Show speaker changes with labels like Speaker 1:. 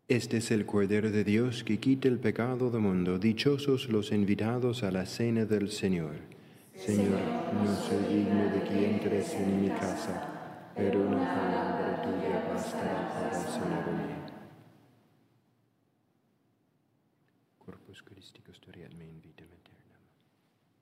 Speaker 1: Este es el Cordero de Dios que quita el pecado del mundo. Dichosos los invitados a la cena del Señor. Señor, no soy digno de que entres en mi casa, pero una palabra tuya bastará para sanarme. Corpus Christi custodiat me in vitam aeternam.